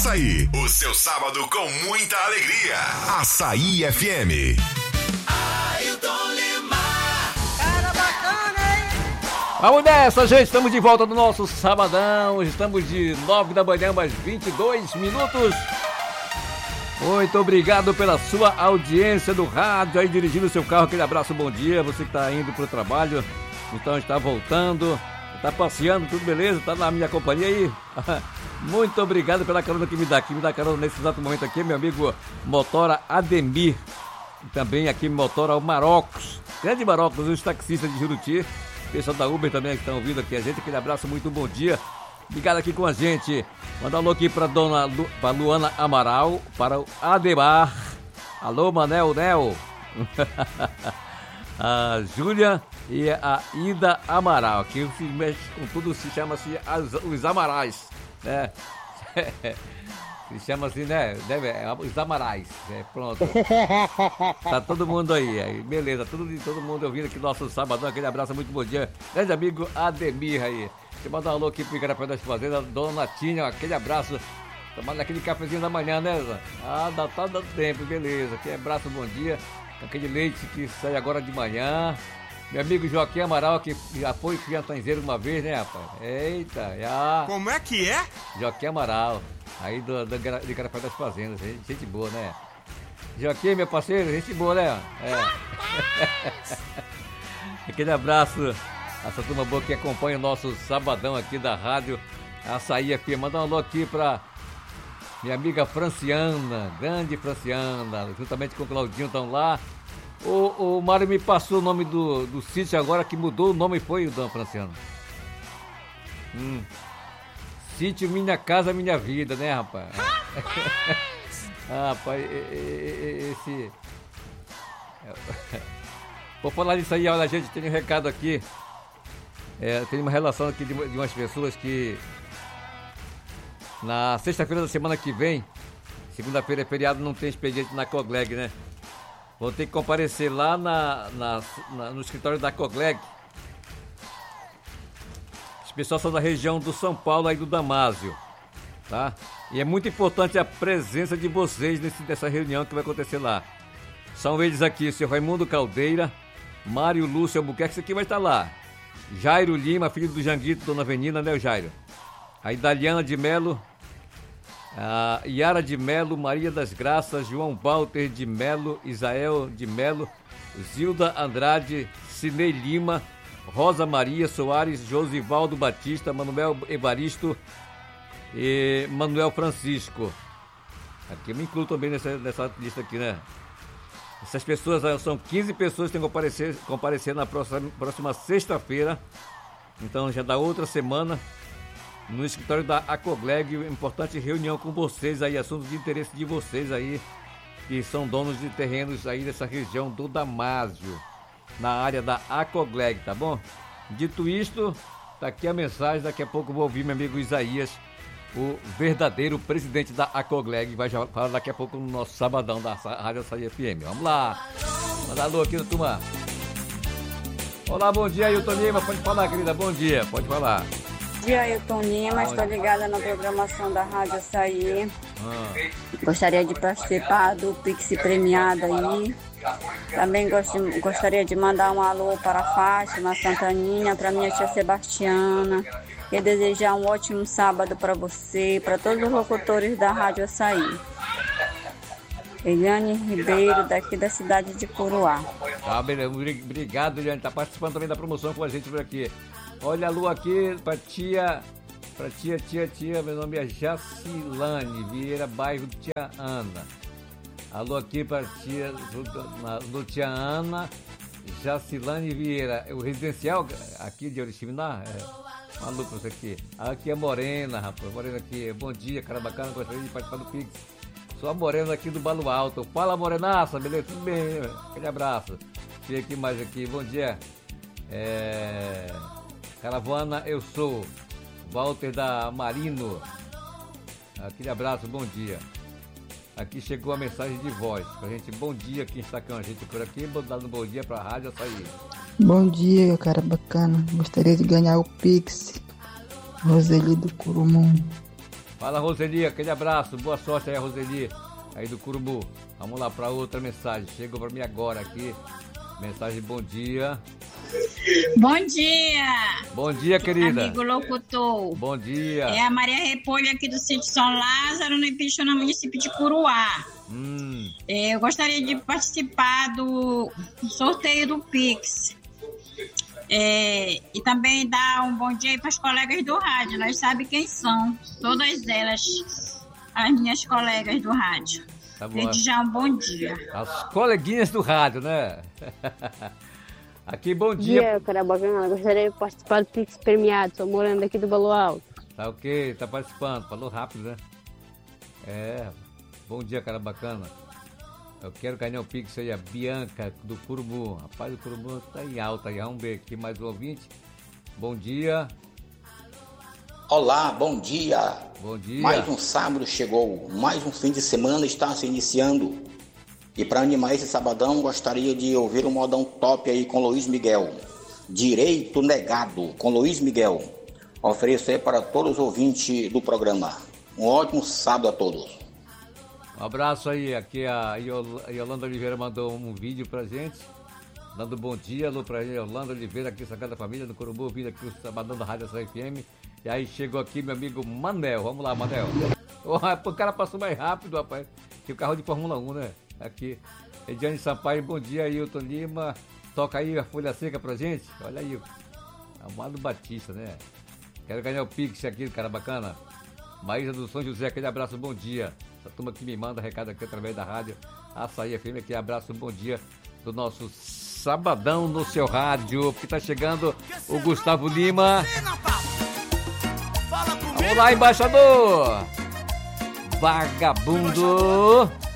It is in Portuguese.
Açaí, o seu sábado com muita alegria. Açaí FM. Ailton Lima. Cara bacana, hein? Vamos nessa, gente. Estamos de volta do nosso sabadão. Estamos de 9 da manhã, mais 22 minutos. Muito obrigado pela sua audiência do rádio, aí dirigindo o seu carro. Aquele abraço, bom dia. Você que está indo para o trabalho, então está voltando, está passeando, tudo beleza? Está na minha companhia aí? Muito obrigado pela carona que me dá. Que me dá carona nesse exato momento aqui, meu amigo Motora Ademir. E também aqui Motora Marocos. Grande Marocos, os taxistas de Juruti. Pessoal da Uber também que estão ouvindo aqui a gente. Aquele abraço, muito bom dia. Ligado aqui com a gente. Manda um alô aqui para pra Luana Amaral, para o Ademar. Alô, Manel Nel. A Júlia e a Ida Amaral, que se mexe com tudo, se chama-se os Amarais, né? Se chama assim, né? Os Amarais, pronto. Tá todo mundo aí, beleza, todo mundo ouvindo aqui nosso sabadão, aquele abraço, muito bom dia. Grande amigo Ademir aí. Deixa eu mandar um alô aqui pro Igarapé das Fazendas, Dona Natinha, aquele abraço. Tomando aquele cafezinho da manhã, né, Zé? Tá dando tempo, beleza. Aquele abraço, bom dia. Aquele leite que sai agora de manhã. Meu amigo Joaquim Amaral, que já foi criançanzeiro uma vez, né, rapaz? Eita, já. Como é que é? Joaquim Amaral, aí de Igarapé das Fazendas. Gente boa, né? Joaquim, meu parceiro, gente boa, né? Aquele abraço. Essa turma boa que acompanha o nosso sabadão aqui da rádio Açaí FM. Manda um alô aqui pra minha amiga Franciana, grande Franciana, juntamente com o Claudinho estão lá. O Mário me passou o nome do sítio agora, que mudou o nome, foi o Dona Franciana. Sítio Minha Casa Minha Vida, né, rapaz? Rapaz, esse... Vou falar disso aí, olha, gente, tem um recado aqui. Tem uma relação aqui de umas pessoas que na sexta-feira da semana que vem, segunda-feira é feriado, não tem expediente na Cogleg, né? Vou ter que comparecer lá no escritório da Cogleg. Os pessoal são da região do São Paulo, aí do Damásio, tá? E é muito importante a presença de vocês nessa reunião que vai acontecer lá. São eles aqui, o senhor Raimundo Caldeira, Mário Lúcio Albuquerque, esse aqui vai estar lá. Jairo Lima, filho do Janguito, Dona Avenida, né, o Jairo? A Idaliana de Melo, a Yara de Melo, Maria das Graças, João Walter de Melo, Isael de Melo, Zilda Andrade, Cinei Lima, Rosa Maria Soares, Josivaldo Batista, Manuel Evaristo e Manuel Francisco. Aqui eu me incluo também nessa lista aqui, né? Essas pessoas, são 15 pessoas que têm que comparecer na próxima sexta-feira. Então já da outra semana, no escritório da Acogleg, importante reunião com vocês aí, assuntos de interesse de vocês aí, que são donos de terrenos aí dessa região do Damásio, na área da Acogleg, tá bom? Dito isto, tá aqui a mensagem, daqui a pouco eu vou ouvir meu amigo Isaías, o verdadeiro presidente da Acogleg, vai já falar daqui a pouco no nosso sabadão da Rádio Açaí FM. Vamos lá, manda alô aqui na turma. Olá, bom dia, Ailton Lima, pode falar, querida, bom dia, pode falar. Bom dia, Ailton Lima, estou ligada na programação da Rádio Açaí. Gostaria de participar do Pix premiado aí. Também gostaria de mandar um alô para a Fátima, Santaninha, para minha tia Sebastiana. E desejar um ótimo sábado para você, para todos os locutores da Rádio Açaí. Eliane Ribeiro, daqui da cidade de Curuá. Beleza, obrigado, Eliane, está participando também da promoção com a gente por aqui. Olha a lua aqui para tia, meu nome é Jacilane Vieira, bairro Tia Ana. Alô aqui para tia Ana, Jacilane Vieira, o residencial aqui de Oriximiná, maluco isso aqui. Aqui é Morena, rapaz, Morena aqui, bom dia, cara bacana, gostaria de participar do Pix. Sou a Morena aqui do Balo Alto. Fala, Morenaça, beleza? Tudo bem, aquele abraço. Deixa aqui mais aqui, bom dia. Caravana, eu sou Walter da Marino. Aquele abraço, bom dia. Aqui chegou a mensagem de voz pra gente. Bom dia, quem está com a gente por aqui. Dando bom dia pra Rádio Açaí. Bom dia, cara bacana. Gostaria de ganhar o Pix. Roseli do Curumum. Fala, Roseli, aquele abraço, boa sorte aí, Roseli, aí do Curubu. Vamos lá para outra mensagem, chegou para mim agora aqui, mensagem bom dia. Bom dia! Bom dia, querida. Amigo locutor. Bom dia. É a Maria Repolho aqui do sítio São Lázaro, no Ipixuna, no município de Curuá. Eu gostaria de participar do sorteio do Pix. E também dar um bom dia aí para as colegas do rádio. Nós sabemos quem são, todas elas, as minhas colegas do rádio. Tá bom. Desde já um bom dia. As coleguinhas do rádio, né? Aqui, bom dia. Cara bacana, gostaria de participar do Pix premiado, tô morando aqui do Balo Alto. Tá ok, tá participando, falou rápido, né? Bom dia, cara bacana. Eu quero ganhar o Pix aí, a Bianca do Curubu. Rapaz, o Curubu tá em alta aí, vamos ver aqui mais um ouvinte. Bom dia. Olá, bom dia. Bom dia. Mais um sábado chegou, mais um fim de semana está se iniciando. E para animar esse sabadão, gostaria de ouvir um modão top aí com Luiz Miguel. Direito Negado, com Luiz Miguel. Ofereço aí para todos os ouvintes do programa. Um ótimo sábado a todos. Um abraço aí, aqui a Yolanda Oliveira mandou um vídeo pra gente, dando bom dia, alô pra Yolanda Oliveira, aqui Sagrada Família, do Curubu, vindo aqui o sabadão da Rádio Açaí FM. E aí chegou aqui meu amigo Manel, vamos lá, Manel. O cara passou mais rápido, rapaz, que o carro de Fórmula 1, né? Aqui, Ediane Sampaio, bom dia, Ailton Lima, toca aí a folha seca pra gente, olha aí, Amado Batista, né? Quero ganhar o Pix aqui, cara bacana. Maísa do São José, aquele abraço, bom dia. Essa turma que me manda recado aqui através da rádio Açaí FM, aqui abraço, bom dia do nosso sabadão no seu rádio, porque tá chegando o Gustavo Lima. Vamos lá, embaixador! Vagabundo!